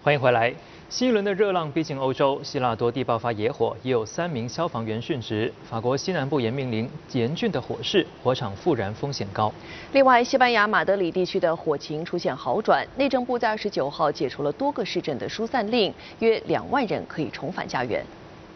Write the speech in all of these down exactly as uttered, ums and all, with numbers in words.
欢迎回来。新一轮的热浪逼近欧洲，希腊多地爆发野火，也有三名消防员殉职。法国西南部也面临严峻的火势，火场复燃风险高。 另外，西班牙马德里地区的火情出现好转，内政部在二十九号解除了多个市镇的疏散令，约两万人可以重返家园。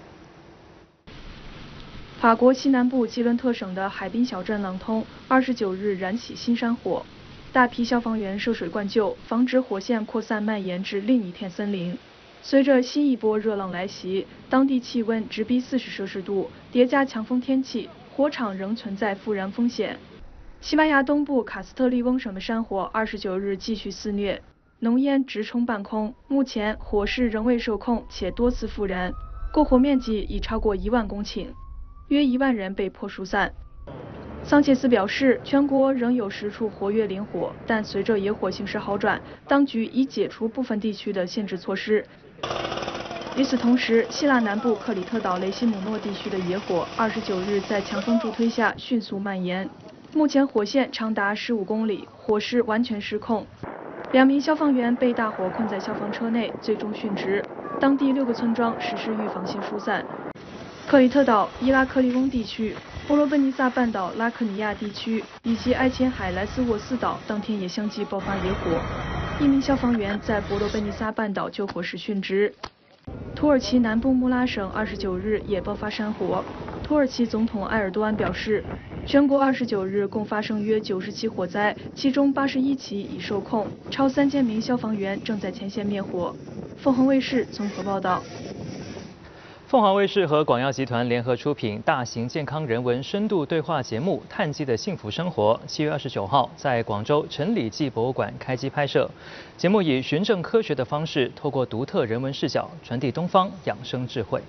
法国西南部吉伦特省的海滨小镇朗通，二十九日燃起新山火，大批消防员涉水灌救，防止火线扩散蔓延至另一片森林。随着新一波热浪来袭，当地气温直逼四十摄氏度，叠加强风天气，火场仍存在复燃风险。西班牙东部卡斯特利翁省的山火二十九日继续肆虐，浓烟直冲半空，目前火势仍未受控，且多次复燃，过火面积已超过一万公顷，约一万人被迫疏散。桑切斯表示，全国仍有十处活跃林火，但随着野火形势好转，当局已解除部分地区的限制措施。与此同时，希腊南部克里特岛雷西姆诺地区的野火二十九日在强风助推下迅速蔓延，目前火线长达十五公里，火势完全失控。两名消防员被大火困在消防车内，最终殉职。当地六个村庄实施预防性疏散。克里特岛、伊拉克利翁地区、伯罗奔尼撒半岛拉克尼亚地区以及埃前海莱斯沃斯岛当天也相继爆发野火。一名消防员在伯罗奔尼撒半岛救火时殉职。土耳其南部穆拉省二十九日也爆发山火。土耳其总统埃尔多安表示，全国二十九日共发生约九十起火灾，其中八十一起已受控，超三千名消防员正在前线灭火。凤凰卫视综合报道。 凤凰卫视和广药集团联合出品大型健康人文深度对话节目《碳基的幸福生活》，七月二十九号在广州陈李济博物馆开机拍摄。节目以循证科学的方式，透过独特人文视角，传递东方养生智慧。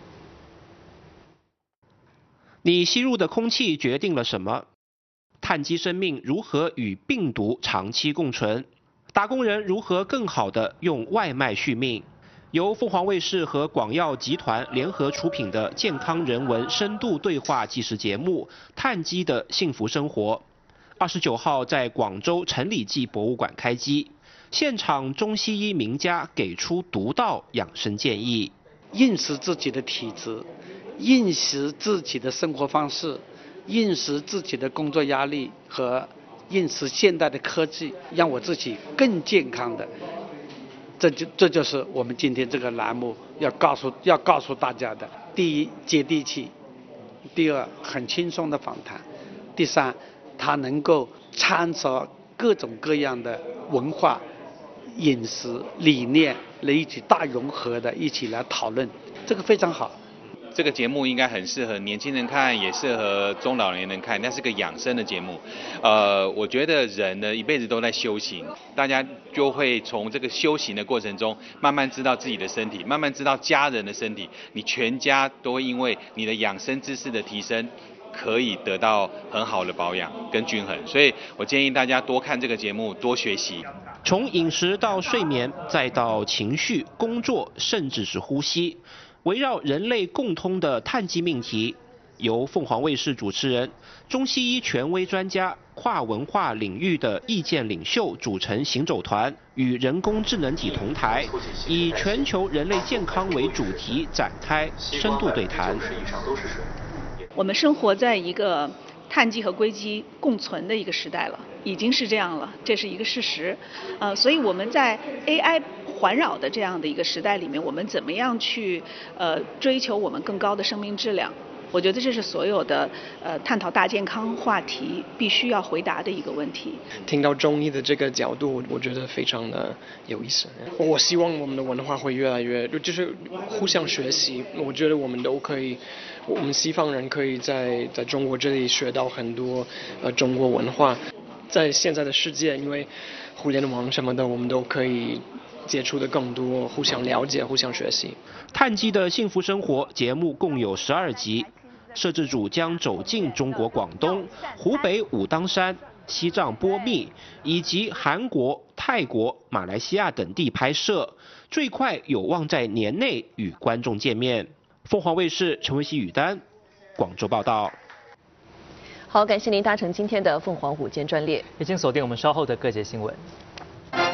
你吸入的空气决定了什么？碳基生命如何与病毒长期共存？打工人如何更好地用外卖续命？由凤凰卫视和广药集团联合出品的健康人文深度对话纪实节目《碳基的幸福生活》，二十九号在广州陈李济博物馆开机。现场中西医名家给出独到养生建议： 认识自己的体质，认识自己的生活方式，认识自己的工作压力和认识现代的科技，让我自己更健康的。这就这就是我们今天这个栏目要告诉要告诉大家的：第一，接地气；第二，很轻松的访谈；第三，它能够掺杂各种各样的文化、饮食理念来一起大融合的，一起来讨论，这个非常好。 这个节目应该很适合年轻人看，也适合中老年人看。那是个养生的节目，呃，我觉得人呢一辈子都在修行，大家就会从这个修行的过程中，慢慢知道自己的身体，慢慢知道家人的身体，你全家都会因为你的养生知识的提升，可以得到很好的保养跟均衡。所以我建议大家多看这个节目，多学习。 从饮食到睡眠，再到情绪、工作，甚至是呼吸。围绕人类共通的碳基命题，由凤凰卫视主持人、中西医权威专家、跨文化领域的意见领袖组成行走团，与人工智能体同台，以全球人类健康为主题展开深度对谈。 我们生活在一个碳基和硅基共存的一个时代了，已经是这样了，这是一个事实。呃，所以我们在 A I 环绕的这样的一个时代里面，我们怎么样去呃追求我们更高的生命质量？我觉得这是所有的呃探讨大健康话题必须要回答的一个问题。 听到中医的这个角度，我觉得非常的有意思。我希望我们的文化会越来越，就是互相学习。我觉得我们都可以，我们西方人可以在在中国这里学到很多呃中国文化。在现在的世界，因为互联网什么的，我们都可以接触的更多，互相了解，互相学习。 碳基的幸福生活节目共有十二集，摄制组将走进中国广东、湖北武当山、西藏波密以及韩国、泰国、马来西亚等地拍摄，最快有望在年内与观众见面。凤凰卫视陈维熙、宇丹，广州报道。 好，感谢您搭乘今天的凤凰午间专列， 已经锁定我们稍后的各节新闻。